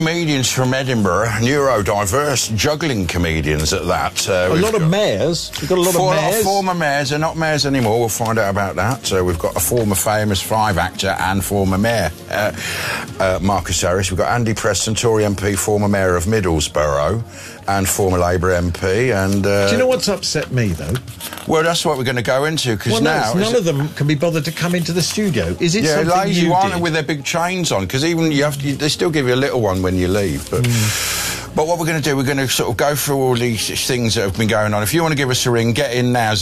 Comedians from Edinburgh, neurodiverse, juggling comedians at that. A lot of mayors. We've got a lot of mayors. Former mayors. They're not mayors anymore. We'll find out about that. So we've got a former famous Five actor and former mayor, Marcus Harris. We've got Andy Preston, Tory MP, former mayor of Middlesbrough, and former Labour MP. And do you know what's upset me though? Well, that's what we're going to go into because now none of them can be bothered to come into the studio. Is it something lazy you one did? with their big chains on? Because even they still give you a little one when you leave. But what we're going to do, we're going to sort of go through all these things that have been going on. If you want to give us a ring, get in now,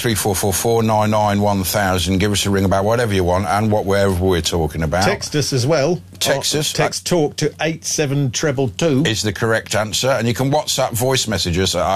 03444991000. Give us a ring about whatever you want and whatever we're talking about. Text us as well. Text us. Text talk to 87222. Is the correct answer. And you can WhatsApp voice messages at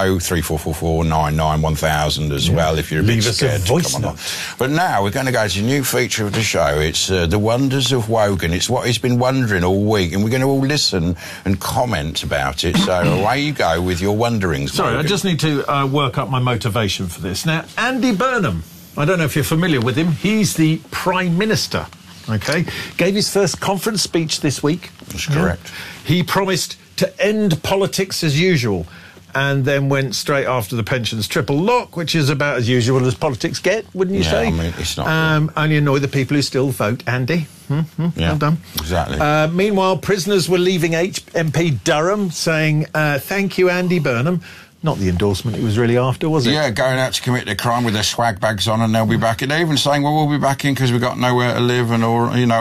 03444991000 as well if you're a bit scared. Leave us a voice note. But now we're going to go to a new feature of the show. It's The Wonders of Wogan. It's what he's been wondering all week, and we're going to all listen and comment about it. So away you go with your wonderings. Sorry, Wogan. I just need to work up my motivation for this. Now, Andy Burnham, I don't know if you're familiar with him. He's the Prime Minister, OK? Gave his first conference speech this week. That's correct. He promised to end politics as usual and then went straight after the pensions triple lock, which is about as usual as politics get, wouldn't you say? I mean, it's not. Only annoy the people who still vote, Andy. Yeah, well done. Exactly. Meanwhile, prisoners were leaving MP Durham saying, thank you, Andy Burnham. Not the endorsement he was really after, was it? Yeah, going out to commit a crime with their swag bags on and they'll be back in. They're even saying, well, we'll be back in because we've got nowhere to live and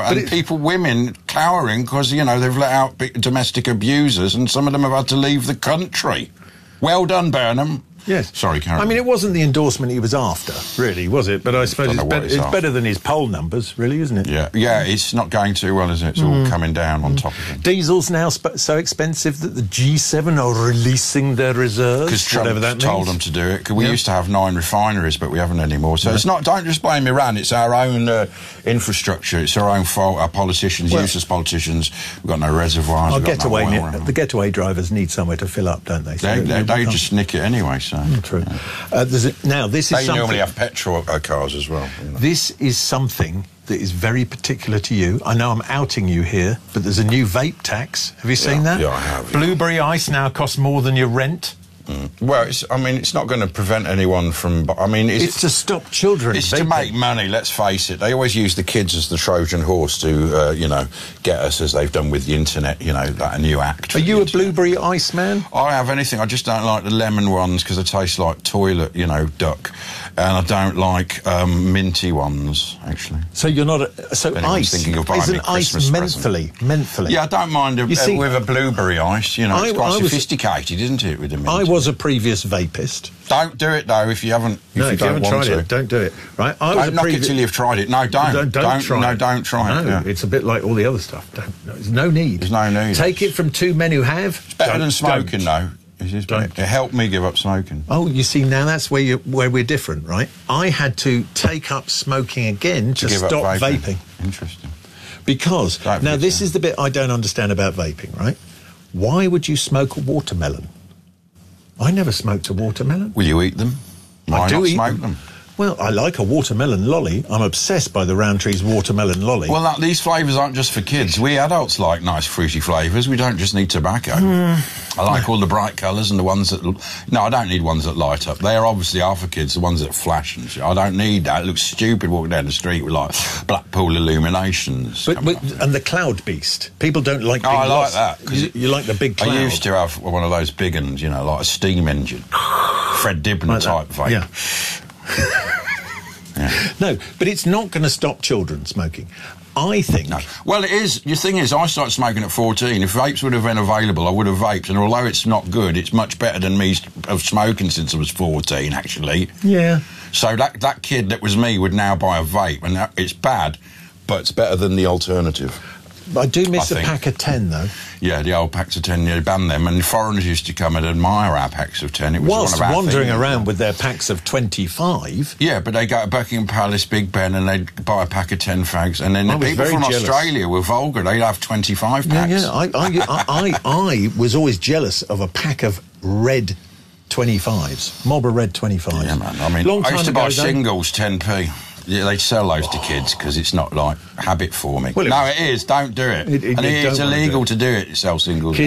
women cowering because, they've let out domestic abusers and some of them have had to leave the country. Well done, Burnham. Yes. Sorry, Karen. I mean, it wasn't the endorsement he was after, really, was it? But I suppose it's better than his poll numbers, really, isn't it? Yeah, it's not going too well, is it? It's all coming down on top of it. Diesel's now so expensive that the G7 are releasing their reserves. Because Trump told them to do it. Cause we used to have 9 refineries, but we haven't anymore. So it's not. Don't just blame Iran. It's our own infrastructure. It's our own fault. Our politicians, useless politicians. We've got no reservoirs. The getaway drivers need somewhere to fill up, don't they? So they just nick it anyway. So. True. They normally have petrol cars as well. This is something that is very particular to you. I know I'm outing you here, but there's a new vape tax. Have you seen that? Yeah, I have. Blueberry Ice now costs more than your rent. Well, it's not going to prevent anyone from... It's to stop children. It's to make money, let's face it. They always use the kids as the Trojan horse to, get us, as they've done with the internet, like a new act. Are you a Blueberry Ice man? I have anything. I just don't like the lemon ones because they taste like toilet, duck. And I don't like minty ones, actually. So you're not ice. Thinking of buying isn't ice mentally? Yeah, I don't mind with a blueberry ice. It's quite sophisticated, isn't it, with the mint? I was a previous vapist. Don't do it though if you haven't. If you haven't tried it, don't do it. Right? Don't knock it till you've tried it. No, don't try. No, don't try it. No, it's a bit like all the other stuff. There's no need. There's no need. Take it from 2 men who have. It's better than smoking, though. It helped me give up smoking. Oh, you see, now that's where we're different, right? I had to take up smoking again to stop vaping. Interesting. Because this is the bit I don't understand about vaping, right? Why would you smoke a watermelon? I never smoked a watermelon. Will you eat them? Why not smoke them? Well, I like a watermelon lolly. I'm obsessed by the Rowntree's watermelon lolly. Well, these flavours aren't just for kids. We adults like nice fruity flavours. We don't just need tobacco. I like all the bright colours and the ones that... No, I don't need ones that light up. They obviously are for kids, the ones that flash and shit. I don't need that. It looks stupid walking down the street with, Blackpool illuminations. And the cloud beast. People don't like big I like that. You like the big cloud. I used to have one of those big ones, like a steam engine. Fred Dibner type vape. Yeah. No, but it's not going to stop children smoking. I think... No. Well, it is. The thing is, I started smoking at 14. If vapes would have been available, I would have vaped. And although it's not good, it's much better than me of smoking since I was 14, actually. Yeah. So that kid that was me would now buy a vape. And it's bad, but it's better than the alternative. I do miss a pack of 10, though. Yeah, the old packs of 10, you banned them, and foreigners used to come and admire our packs of 10. It was whilst one of our wandering things. Around with their packs of 25. Yeah, but they go to Buckingham Palace, Big Ben, and they'd buy a pack of 10 fags, and then the people from Australia were vulgar. They'd have 25 packs. Yeah, I was always jealous of a pack of red 25s, Marlboro Red 25s. Yeah, man. I used to buy singles 10p. Yeah, they sell those to kids because it's not like habit forming. Well, no, it is. Don't do it. And it's don't wanna illegal do to do it. Sell singles.